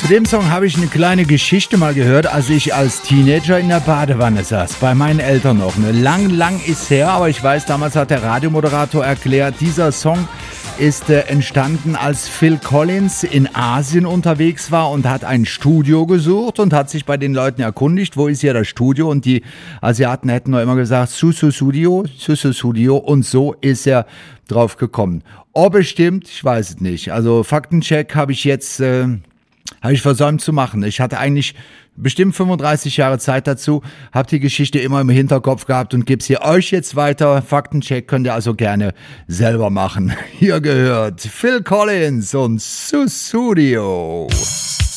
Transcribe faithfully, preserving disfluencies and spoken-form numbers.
dem Song habe ich eine kleine Geschichte mal gehört, als ich als Teenager in der Badewanne saß, bei meinen Eltern noch. Lang, lang ist her, aber ich weiß, damals hat der Radiomoderator erklärt, dieser Song ist äh, entstanden, als Phil Collins in Asien unterwegs war und hat ein Studio gesucht und hat sich bei den Leuten erkundigt, wo ist hier das Studio? Und die Asiaten hätten noch immer gesagt, Susu Studio, Susu Studio, und so ist er drauf gekommen. Ob es stimmt, ich weiß es nicht. Also Faktencheck habe ich jetzt... Äh, Habe ich versäumt zu machen. Ich hatte eigentlich bestimmt fünfunddreißig Jahre Zeit dazu, habe die Geschichte immer im Hinterkopf gehabt und gebe sie euch jetzt weiter. Faktencheck könnt ihr also gerne selber machen. Hier gehört Phil Collins und Sussudio.